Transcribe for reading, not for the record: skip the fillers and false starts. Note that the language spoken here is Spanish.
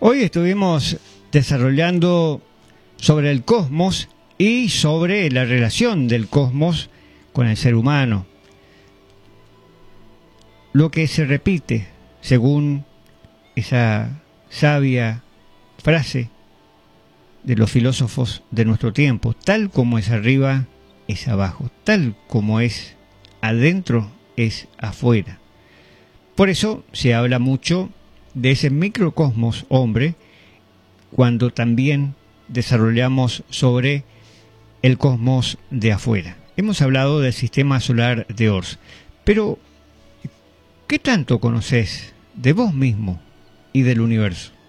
Hoy estuvimos desarrollando sobre el cosmos y sobre la relación del cosmos con el ser humano. Lo que se repite, según esa sabia frase de los filósofos de nuestro tiempo, tal como es arriba, es abajo, tal como es adentro, es afuera. Por eso se habla mucho de ese microcosmos hombre, cuando también desarrollamos sobre el cosmos de afuera. Hemos hablado del sistema solar de Ors, pero ¿qué tanto conoces de vos mismo y del universo?